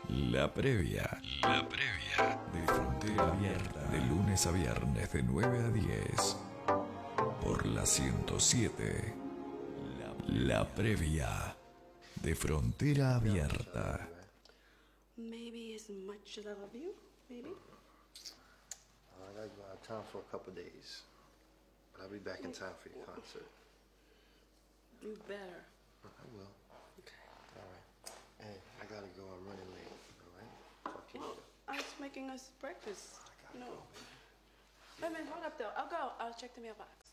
La previa. La previa. De Frontera Abierta. De lunes a viernes de 9 a 10. Por la 107. La previa. De Frontera Abierta. Maybe as much as I love you, maybe. I gotta go out of town for a couple days. But I'll be back in time for your concert. You better. I will. Okay. All right. Hey, I gotta go. I'm running late. All right? Talk to you Well, later. I was making us breakfast. I gotta No. go, man. Wait a minute, hold up though. I'll go. I'll check the mailbox.